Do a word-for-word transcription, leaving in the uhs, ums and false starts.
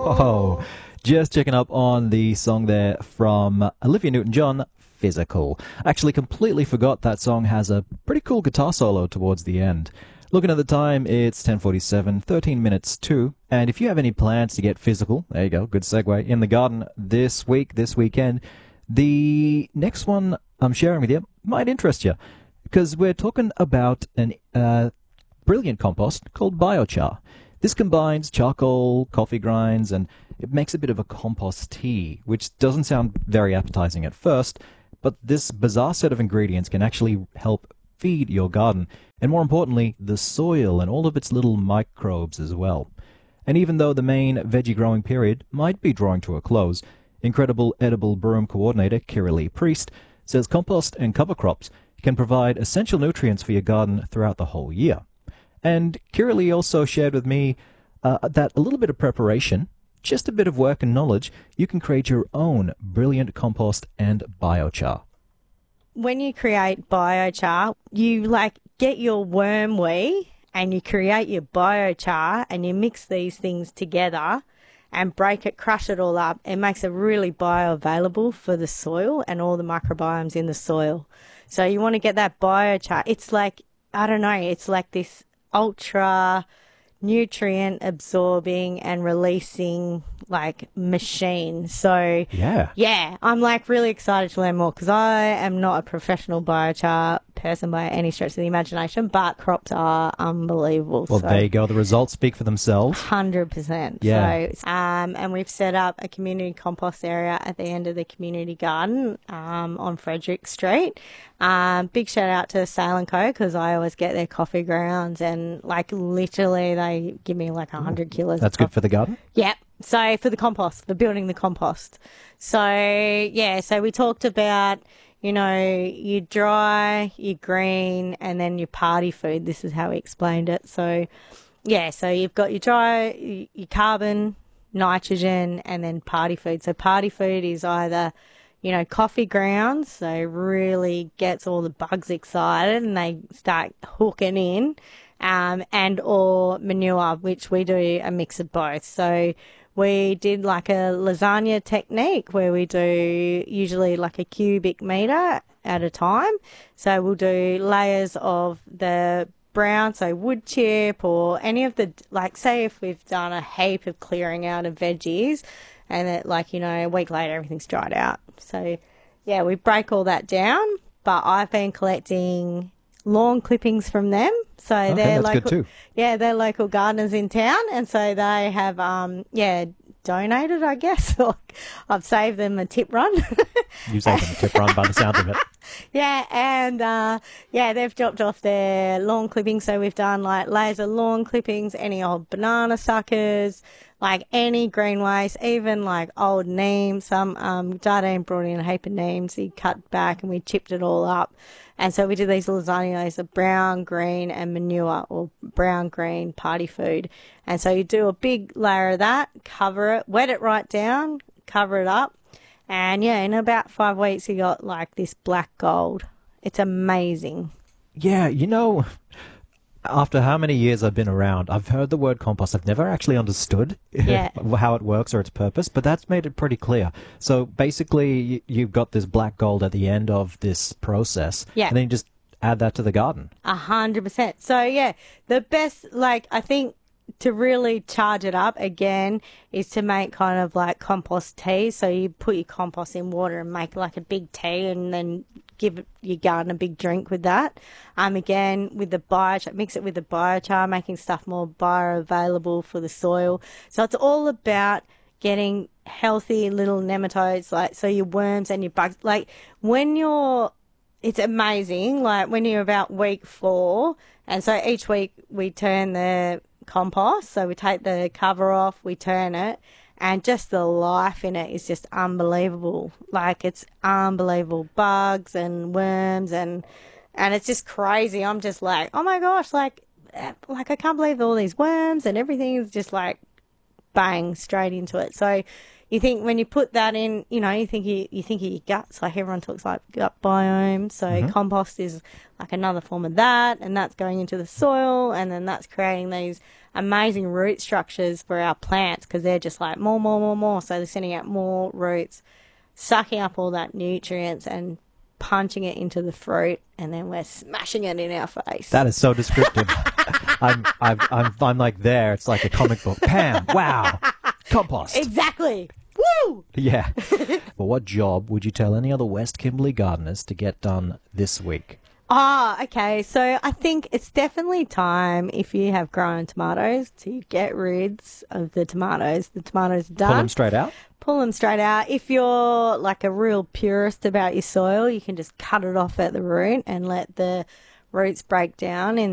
Oh, just checking up on the song there from Olivia Newton-John, Physical. Actually, completely forgot that song has a pretty cool guitar solo towards the end. Looking at the time, it's ten forty-seven, thirteen minutes to, and if you have any plans to get physical, there you go, good segue, in the garden this week, this weekend, the next one I'm sharing with you might interest you, because we're talking about an uh, brilliant compost called biochar. This combines charcoal, coffee grinds, and it makes a bit of a compost tea, which doesn't sound very appetizing at first, but this bizarre set of ingredients can actually help feed your garden, and more importantly, the soil and all of its little microbes as well. And even though the main veggie growing period might be drawing to a close, incredible edible broom coordinator Kiralee Priest says compost and cover crops can provide essential nutrients for your garden throughout the whole year. And Kiralee also shared with me uh, that a little bit of preparation, just a bit of work and knowledge, you can create your own brilliant compost and biochar. When you create biochar, you like get your worm wee and you create your biochar and you mix these things together and break it, crush it all up. It makes it really bioavailable for the soil and all the microbiomes in the soil. So you want to get that biochar. It's like, I don't know, it's like this ultra nutrient absorbing and releasing like machine. So yeah, yeah, I'm like really excited to learn more because I am not a professional biochar person by any stretch of the imagination, but crops are unbelievable. Well, so. there you go. The results speak for themselves. one hundred percent. Yeah. So, um, and we've set up a community compost area at the end of the community garden um, on Frederick Street. Um, big shout out to Sail and Co because I always get their coffee grounds and like literally they give me like one hundred kilos. That's of good for the garden? Yep. So for the compost, for building the compost. So, yeah, so we talked about, you know, you dry, you green, and then your party food. This is how we explained it. So, yeah, so you've got your dry, your carbon, nitrogen, and then party food. So party food is either, you know, coffee grounds, so really gets all the bugs excited and they start hooking in, um, and or manure, which we do a mix of both. So we did like a lasagna technique where we do usually like a cubic metre at a time. So we'll do layers of the brown, so wood chip or any of the, like say if we've done a heap of clearing out of veggies and that like, you know, a week later everything's dried out. So yeah, we break all that down, but I've been collecting lawn clippings from them. So okay, they're that's local, good too. Yeah, they're local gardeners in town, and so they have, um, yeah, donated, I guess. Or I've saved them a tip run. You saved them a tip run by the sound of it. Yeah, and uh, yeah, they've dropped off their lawn clippings. So we've done like layers of lawn clippings, any old banana suckers, like any green waste, even like old neem. Some um, Dardine brought in a heap of neems. He cut back and we chipped it all up. And so we did these lasagnas of brown, green, and manure, or brown, green, party food. And so you do a big layer of that, cover it, wet it right down, cover it up. And yeah, in about five weeks, you got like this black gold. It's amazing. Yeah, you know, after how many years I've been around, I've heard the word compost. I've never actually understood Yeah. how it works or its purpose, but that's made it pretty clear. So basically, y- you've got this black gold at the end of this process, Yeah. and then you just add that to the garden. A hundred percent. So yeah, the best, like I think to really charge it up again is to make kind of like compost tea. So you put your compost in water and make like a big tea and then give your garden a big drink with that. Um, again, with the biochar, mix it with the biochar, making stuff more bioavailable for the soil. So it's all about getting healthy little nematodes, like so your worms and your bugs. Like when you're, it's amazing. Like when you're about week four, and so each week we turn the compost. So we take the cover off, we turn it, and just the life in it is just unbelievable. Like it's unbelievable, bugs and worms and and it's just crazy. I'm just like, oh my gosh, like like I can't believe all these worms and everything is just like bang straight into it. So you think when you put that in, you know, you think you, you think of your guts, like everyone talks like gut biome. So Mm-hmm. compost is like another form of that, and that's going into the soil, and then that's creating these amazing root structures for our plants because they're just like more, more, more, more. So they're sending out more roots, sucking up all that nutrients and punching it into the fruit, and then we're smashing it in our face. That is so descriptive. I'm, I'm, I'm, I'm like there. It's like a comic book. Pam, wow, compost. Exactly. Woo! Yeah. But what job would you tell any other West Kimberley gardeners to get done this week? Ah, okay. So I think it's definitely time, if you have grown tomatoes, to get rid of the tomatoes. The tomatoes are done. Pull them straight out? Pull them straight out. If you're like a real purist about your soil, you can just cut it off at the root and let the roots break down in